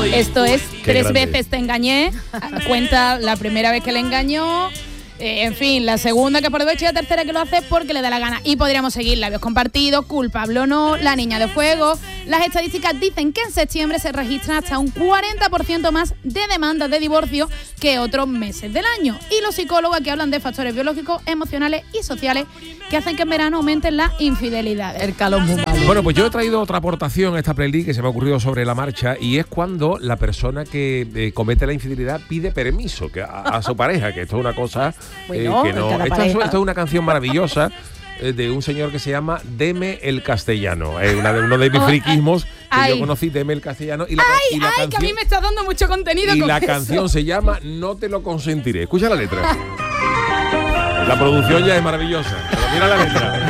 Esto es Qué 3 grande. veces te engañé. Cuenta la primera vez que le engañó. En fin, la segunda que por derecho y la tercera que lo hace porque le da la gana. Y podríamos seguir labios compartidos, culpable o no, la niña de fuego. Las estadísticas dicen que en septiembre se registran hasta un 40% más de demandas de divorcio que otros meses del año. Y los psicólogos aquí hablan de factores biológicos, emocionales y sociales que hacen que en verano aumenten las infidelidades. El calor muy malo. Bueno, pues yo he traído otra aportación a esta playlist que se me ha ocurrido sobre la marcha, y es cuando la persona que comete la infidelidad pide permiso a su pareja, que esto es una cosa Bueno, que no. cada Esto pareja. es una canción maravillosa de un señor que se llama Deme el Castellano. Es uno de mis friquismos que Ay. yo conocí, Deme el Castellano. Y la Ay, canción, que a mí me está dando mucho contenido y con la eso. canción se llama No te lo consentiré. Escucha la letra. La producción ya es maravillosa, pero mira la letra.